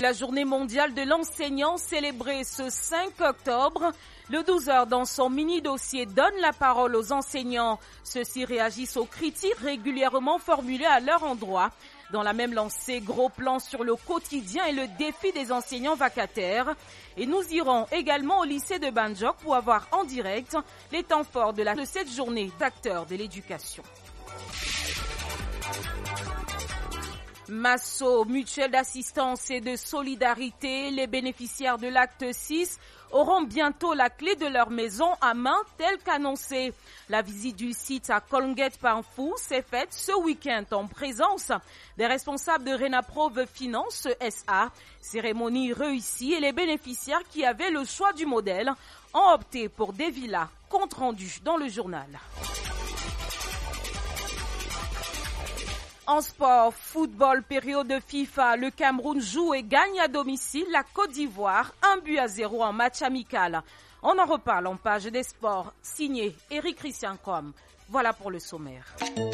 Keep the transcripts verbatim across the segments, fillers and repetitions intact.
La journée mondiale de l'enseignant célébrée ce cinq octobre. Le douze heures dans son mini-dossier donne la parole aux enseignants. Ceux-ci réagissent aux critiques régulièrement formulées à leur endroit. Dans la même lancée, gros plan sur le quotidien et le défi des enseignants vacataires. Et nous irons également au lycée de Banjok pour avoir en direct les temps forts de, la, de cette journée d'acteurs de l'éducation. Masso, mutuelle d'assistance et de solidarité, les bénéficiaires de l'acte six auront bientôt la clé de leur maison à main, tel qu'annoncé. La visite du site à Colgate-Panfou s'est faite ce week-end en présence des responsables de Renaprove Finance S A. Cérémonie réussie et les bénéficiaires qui avaient le choix du modèle ont opté pour des villas. Compte rendu dans le journal. En sport, football, période de FIFA, le Cameroun joue et gagne à domicile la Côte d'Ivoire, un but à zéro en match amical. On en reparle en page des sports, signé Eric Christian Com. Voilà pour le sommaire.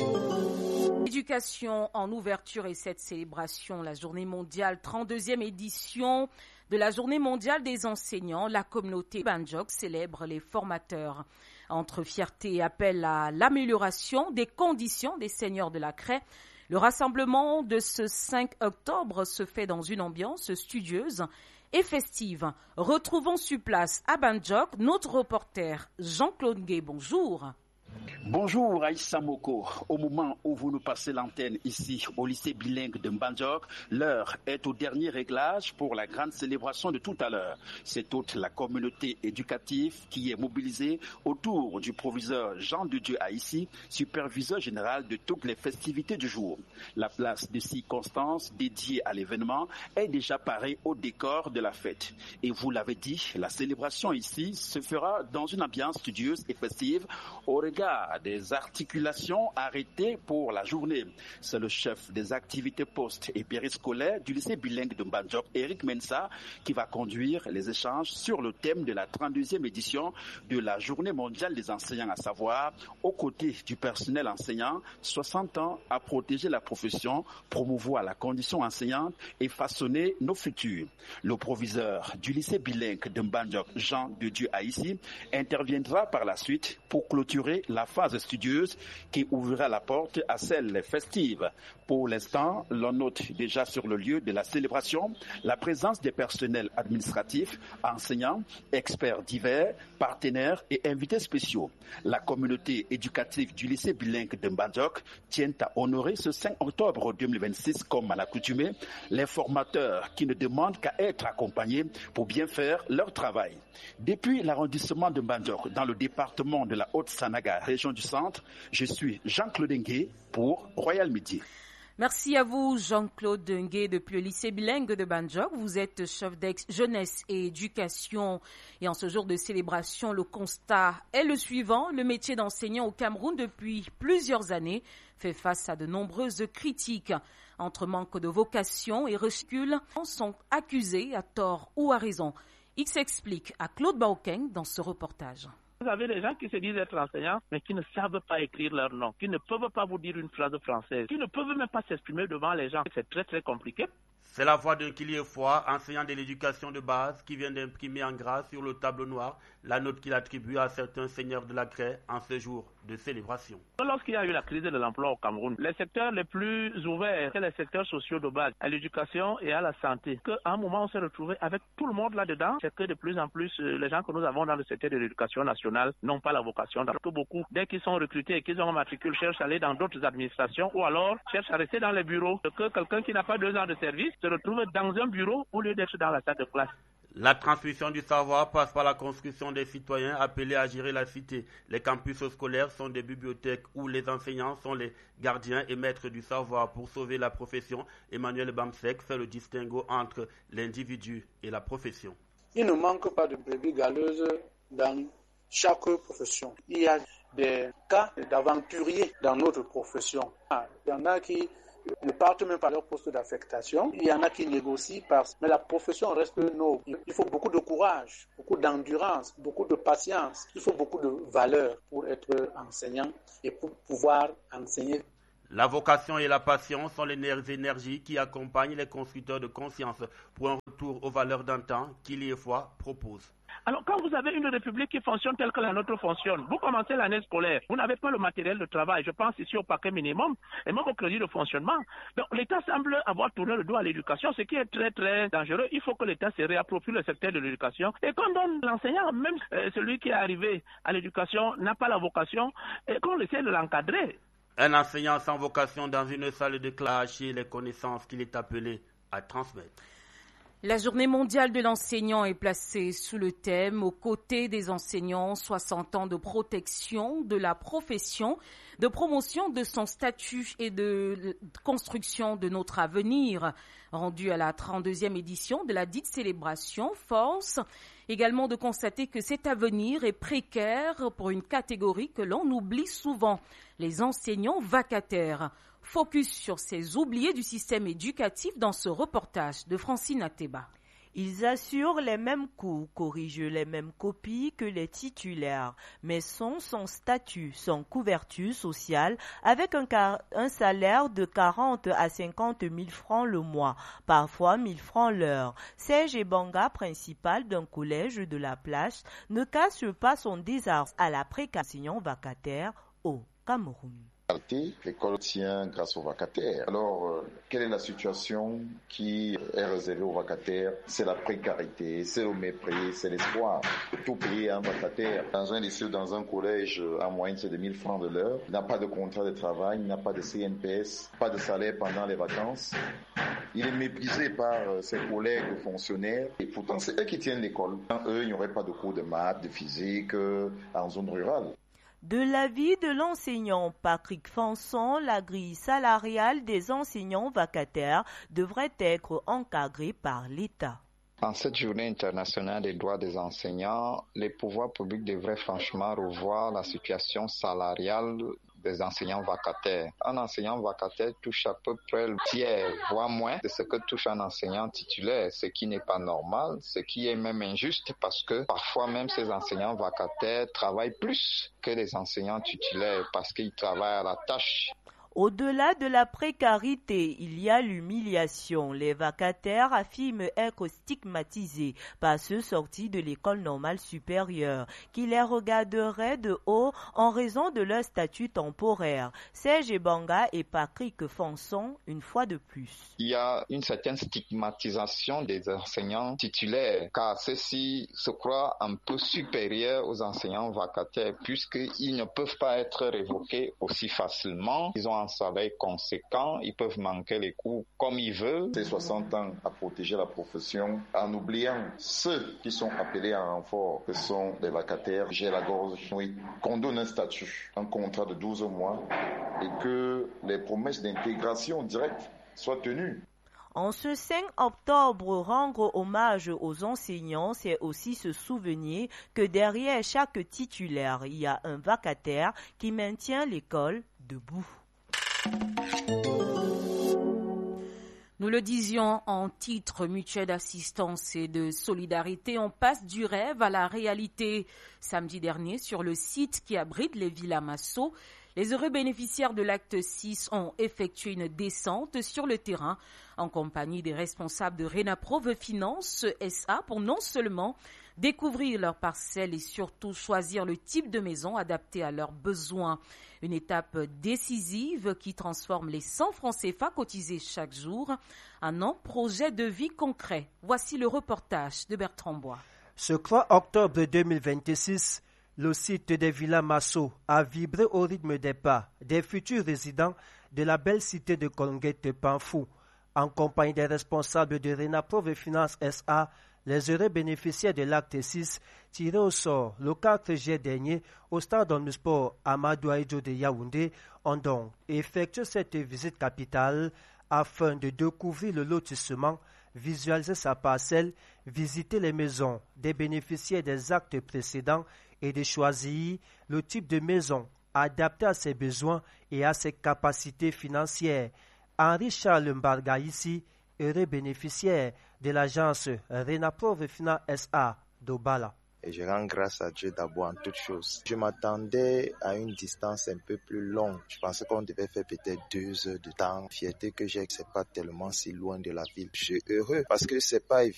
Éducation en ouverture et cette célébration, la journée mondiale, trente-deuxième édition de la journée mondiale des enseignants, la communauté Banjok célèbre les formateurs. Entre fierté et appel à l'amélioration des conditions des seigneurs de la craie, le rassemblement de ce cinq octobre se fait dans une ambiance studieuse et festive. Retrouvons sur place à Banjok notre reporter Jean-Claude Gué. Bonjour. Bonjour Aïssa Moko. Au moment où vous nous passez l'antenne ici au lycée bilingue de Banjok, l'heure est au dernier réglage pour la grande célébration de tout à l'heure. C'est toute la communauté éducative qui est mobilisée autour du proviseur Jean de Dieu Haïssi, superviseur général de toutes les festivités du jour. La place de circonstance dédiée à l'événement est déjà parée au décor de la fête. Et vous l'avez dit, la célébration ici se fera dans une ambiance studieuse et festive au regard des articulations arrêtées pour la journée. C'est le chef des activités post- et périscolaires du lycée bilingue de Banjok, Eric Mensa, qui va conduire les échanges sur le thème de la trente-deuxième édition de la journée mondiale des enseignants, à savoir, aux côtés du personnel enseignant, soixante ans à protéger la profession, promouvoir la condition enseignante et façonner nos futurs. Le proviseur du lycée bilingue de Banjok, Jean de Dieu Haïssi, interviendra par la suite pour clôturer la phase studieuse qui ouvrira la porte à celle festive. Pour l'instant, l'on note déjà sur le lieu de la célébration la présence des personnels administratifs, enseignants, experts divers, partenaires et invités spéciaux. La communauté éducative du lycée bilingue de Banjok tient à honorer ce cinq octobre deux mille vingt-six comme à l'accoutumée les formateurs qui ne demandent qu'à être accompagnés pour bien faire leur travail. Depuis l'arrondissement de Banjok, dans le département de la Haute-Sanaga, région du Centre, je suis Jean-Claude Ngué pour Royal Midi. Merci à vous, Jean-Claude Ngué, depuis le lycée bilingue de Banjok. Vous êtes chef d'ex jeunesse et éducation. Et en ce jour de célébration, le constat est le suivant. Le métier d'enseignant au Cameroun depuis plusieurs années fait face à de nombreuses critiques. Entre manque de vocation et recul, sont accusés à tort ou à raison. Il s'explique à Claude Baokeng dans ce reportage. Vous avez des gens qui se disent être enseignants, mais qui ne savent pas écrire leur nom, qui ne peuvent pas vous dire une phrase française, qui ne peuvent même pas s'exprimer devant les gens. C'est très très compliqué. C'est la voix d'un Kiliefoy, enseignant de l'éducation de base, qui vient d'imprimer en gras sur le tableau noir la note qu'il attribue à certains seigneurs de la craie en ce jour de célébration. Lorsqu'il y a eu la crise de l'emploi au Cameroun, les secteurs les plus ouverts, c'est les secteurs sociaux de base, à l'éducation et à la santé. Qu'à un moment, on s'est retrouvé avec tout le monde là-dedans. C'est que de plus en plus, les gens que nous avons dans le secteur de l'éducation nationale n'ont pas la vocation. Donc que beaucoup, dès qu'ils sont recrutés et qu'ils ont un matricule, cherchent à aller dans d'autres administrations ou alors cherchent à rester dans les bureaux. Que quelqu'un qui n'a pas deux ans de service se retrouve dans un bureau au lieu d'être dans la salle de classe. La transmission du savoir passe par la construction des citoyens appelés à gérer la cité. Les campus scolaires sont des bibliothèques où les enseignants sont les gardiens et maîtres du savoir. Pour sauver la profession, Emmanuel Bamsek fait le distinguo entre l'individu et la profession. Il ne manque pas de brebis galeuses dans chaque profession. Il y a des cas d'aventuriers dans notre profession. Il y en a qui ne partent même pas leur poste d'affectation. Il y en a qui négocient, parce... mais la profession reste noble. Il faut beaucoup de courage, beaucoup d'endurance, beaucoup de patience. Il faut beaucoup de valeur pour être enseignant et pour pouvoir enseigner. La vocation et la passion sont les énergies qui accompagnent les constructeurs de conscience pour un retour aux valeurs d'antan qu'il y fois propose. Alors, quand vous avez une république qui fonctionne telle que la nôtre fonctionne, vous commencez l'année scolaire, vous n'avez pas le matériel de travail, je pense ici au paquet minimum, et même au crédit de fonctionnement. Donc, l'État semble avoir tourné le dos à l'éducation, ce qui est très, très dangereux. Il faut que l'État se réapproprie le secteur de l'éducation et qu'on donne l'enseignant, même euh, celui qui est arrivé à l'éducation, n'a pas la vocation, et qu'on essaie de l'encadrer. Un enseignant sans vocation dans une salle de classe et les connaissances qu'il est appelé à transmettre. La journée mondiale de l'enseignant est placée sous le thème « Aux côtés des enseignants, soixante ans de protection de la profession, de promotion de son statut et de construction de notre avenir ». Rendu à la trente-deuxième édition de la dite célébration, force également de constater que cet avenir est précaire pour une catégorie que l'on oublie souvent, les enseignants vacataires. Focus sur ces oubliés du système éducatif dans ce reportage de Francine Ateba. Ils assurent les mêmes cours, corrigent les mêmes copies que les titulaires, mais sont son statut, son couverture sociale avec un, car- un salaire de quarante à cinquante mille francs le mois, parfois mille francs l'heure. Serge Ebanga, principal d'un collège de la Plage, ne cache pas son désarroi à la précarité vacataire au Cameroun. L'école tient grâce aux vacataires. Alors, euh, quelle est la situation qui est réservée aux vacataires? C'est la précarité, c'est le mépris, c'est l'espoir. Tout payer un vacataire dans un lycée ou dans un collège, en moyenne, c'est de mille francs de l'heure. Il n'a pas de contrat de travail, il n'a pas de C N P S, pas de salaire pendant les vacances. Il est méprisé par ses collègues fonctionnaires et pourtant, c'est eux qui tiennent l'école. Sans eux, il n'y aurait pas de cours de maths, de physique euh, en zone rurale. De l'avis de l'enseignant Patrick Fanson, la grille salariale des enseignants vacataires devrait être encadrée par l'État. En cette journée internationale des droits des enseignants, les pouvoirs publics devraient franchement revoir la situation salariale des enseignants vacataires. Un enseignant vacataire touche à peu près le tiers, voire moins, de ce que touche un enseignant titulaire, ce qui n'est pas normal, ce qui est même injuste parce que parfois même ces enseignants vacataires travaillent plus que les enseignants titulaires parce qu'ils travaillent à la tâche. Au-delà de la précarité, il y a l'humiliation. Les vacataires affirment être stigmatisés par ceux sortis de l'école normale supérieure, qui les regarderaient de haut en raison de leur statut temporaire. Serge Ebanga et Patrick Fanson, une fois de plus. Il y a une certaine stigmatisation des enseignants titulaires, car ceux-ci se croient un peu supérieurs aux enseignants vacataires, puisqu'ils ne peuvent pas être révoqués aussi facilement. Ils ont un salaire conséquent, ils peuvent manquer les cours comme ils veulent. C'est soixante ans à protéger la profession en oubliant ceux qui sont appelés en renfort, que sont les vacataires. J'ai la gorge, oui, qu'on donne un statut, un contrat de douze mois et que les promesses d'intégration directe soient tenues. En ce cinq octobre, rendre hommage aux enseignants, c'est aussi se souvenir que derrière chaque titulaire, il y a un vacataire qui maintient l'école debout. Nous le disions en titre, mutuelle d'assistance et de solidarité, on passe du rêve à la réalité. Samedi dernier, sur le site qui abrite les villas Masso, les heureux bénéficiaires de l'acte six ont effectué une descente sur le terrain en compagnie des responsables de Renaprove Finance S A pour non seulement découvrir leurs parcelles et surtout choisir le type de maison adapté à leurs besoins. Une étape décisive qui transforme les cent francs C F A cotisés chaque jour en un projet de vie concret. Voici le reportage de Bertrand Bois. Ce trois octobre deux mille vingt-six, le site des Villas Masso a vibré au rythme des pas des futurs résidents de la belle cité de Colguette Panfou. En compagnie des responsables de Renaprove Finance S A, les heureux bénéficiaires de l'acte six tirés au sort le quatre juillet dernier au stade omnisport Amadou Ahidjo de Yaoundé ont donc effectué cette visite capitale afin de découvrir le lotissement, visualiser sa parcelle, visiter les maisons des bénéficiaires des actes précédents et de choisir le type de maison adapté à ses besoins et à ses capacités financières. Henri Charles Mbarga ici, heureux bénéficiaire de l'agence Renaprove Finance S A d'Obala. et je rends grâce à Dieu d'abord en toutes choses. Je m'attendais à une distance un peu plus longue. Je pensais qu'on devait faire peut-être deux heures de temps. La fierté que j'ai, c'est pas tellement si loin de la ville. Je suis heureux parce que c'est pas évident.